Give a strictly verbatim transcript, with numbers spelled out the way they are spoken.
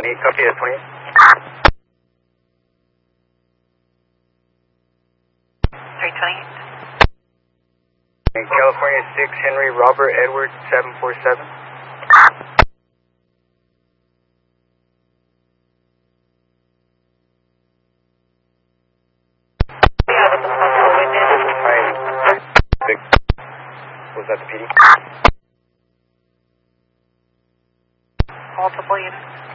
Copy at twenty. three twenty-eight. In California six, Henry Robert Edward seven four seven. Was that the P D? Multiple units.